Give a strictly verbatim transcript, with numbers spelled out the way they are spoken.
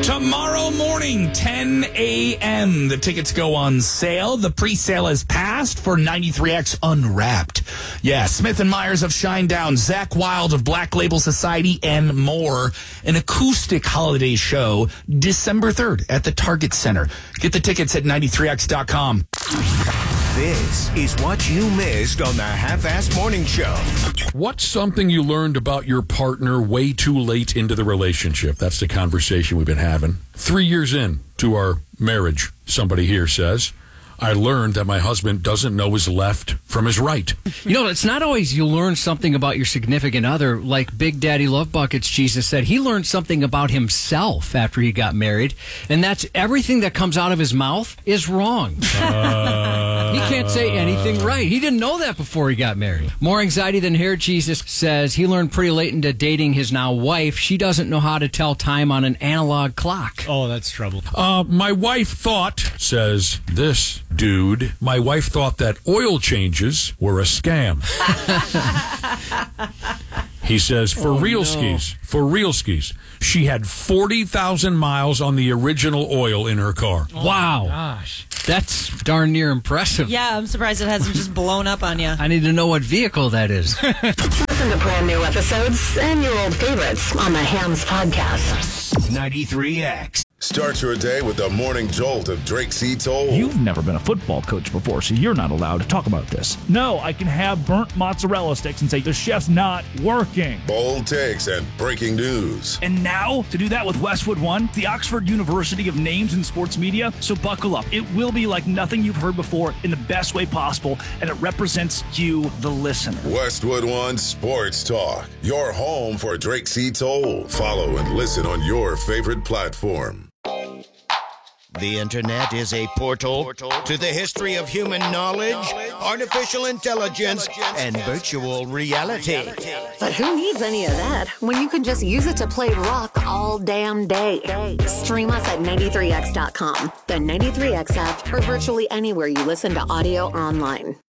Tomorrow morning, ten a.m., the tickets go on sale. The pre-sale has passed for ninety-three X Unwrapped. Yeah, Smith and Myers of Shinedown, Zach Wilde of Black Label Society, and more. An acoustic holiday show, December third at the Target Center. Get the tickets at ninety-three X dot com. This is what you missed on the Half-Ass Morning Show. What's something you learned about your partner way too late into the relationship? That's the conversation we've been having. Three years in to our marriage, somebody here says, I learned that my husband doesn't know his left from his right. You know, it's not always you learn something about your significant other. Like Big Daddy Love Buckets, Jesus said, he learned something about himself after he got married, and that's everything that comes out of his mouth is wrong. Uh, he can't say anything right. He didn't know that before he got married. More anxiety than hair, Jesus says, he learned pretty late into dating his now wife. She doesn't know how to tell time on an analog clock. Oh, that's trouble. Uh, my wife thought, says this dude, my wife thought that oil changes were a scam. He says, for oh, real no. skis, for real skis, she had forty thousand miles on the original oil in her car. Oh, wow. Gosh. That's darn near impressive. Yeah, I'm surprised it hasn't just blown up on you. I need to know what vehicle that is. Listen to brand new episodes and your old favorites on the Hams Podcast. ninety-three X. Start your day with the morning jolt of Drake C. Toll. You've never been a football coach before, so you're not allowed to talk about this. No, I can have burnt mozzarella sticks and say the chef's not working. Bold takes and breaking news. And now, to do that with Westwood One, the Oxford University of Names in Sports Media, so buckle up. It will be like nothing you've heard before in the best way possible, and it represents you, the listener. Westwood One Sports Talk, your home for Drake C. Toll. Follow and listen on your favorite platform. The internet is a portal to the history of human knowledge, artificial intelligence, and virtual reality. But who needs any of that when you can just use it to play rock all damn day? Stream us at ninety-three X dot com, the ninety-three X app, or virtually anywhere you listen to audio online.